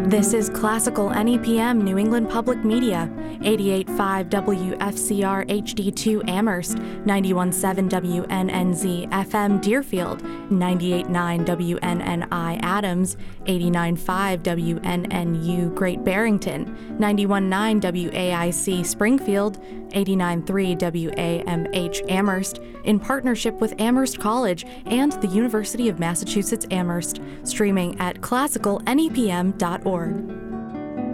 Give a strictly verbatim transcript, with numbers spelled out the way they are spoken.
This is Classical N E P M New England Public Media, eighty-eight point five W F C R H D two Amherst, ninety-one point seven W N N Z F M Deerfield, ninety-eight point nine W N N I Adams, eighty-nine point five W N N U Great Barrington, ninety-one point nine W A I C Springfield, eighty-nine point three W A M H Amherst, in partnership with Amherst College and the University of Massachusetts Amherst, streaming at classical N E P M dot org.